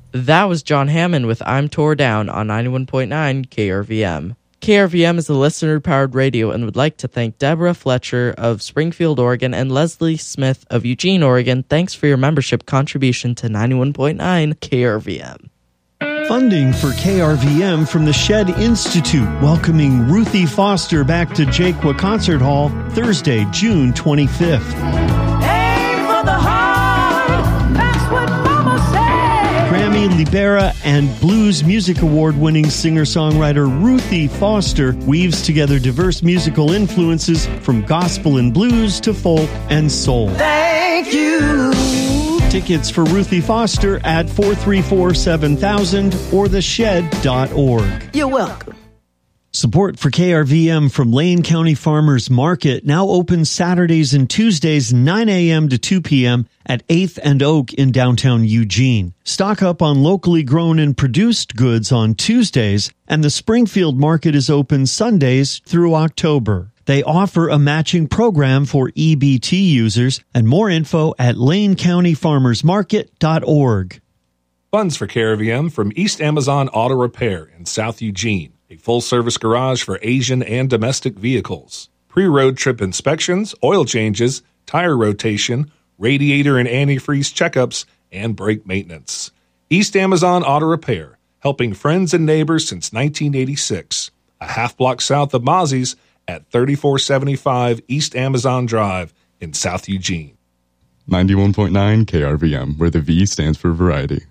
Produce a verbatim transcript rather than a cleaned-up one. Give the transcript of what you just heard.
That was John Hammond with I'm Tore Down on ninety-one point nine K R V M. K R V M is a listener-powered radio and would like to thank Deborah Fletcher of Springfield, Oregon, and Leslie Smith of Eugene, Oregon. Thanks for your membership contribution to ninety-one point nine K R V M. Funding for K R V M from the Shed Institute, welcoming Ruthie Foster back to Jaquaa Concert Hall Thursday, June twenty-fifth. Aim for the heart, that's what Mama said. Grammy, Libera, and Blues Music Award-winning singer-songwriter Ruthie Foster weaves together diverse musical influences from gospel and blues to folk and soul. Thank you. Tickets for Ruthie Foster at four three four, seven thousand or the shed dot org. You're welcome. Support for K R V M from Lane County Farmers Market, now open Saturdays and Tuesdays nine a.m. to two p.m. at eighth and Oak in downtown Eugene. Stock up on locally grown and produced goods on Tuesdays, and the Springfield Market is open Sundays through October. They offer a matching program for E B T users, and more info at lane county farmers market dot org. Funds for K R V M from East Amazon Auto Repair in South Eugene, a full-service garage for Asian and domestic vehicles. Pre-road trip inspections, oil changes, tire rotation, radiator and antifreeze checkups, and brake maintenance. East Amazon Auto Repair, helping friends and neighbors since nineteen eighty-six. A half block south of Mozzie's at thirty-four seventy-five East Amazon Drive in South Eugene. ninety-one point nine K R V M, where the V stands for variety.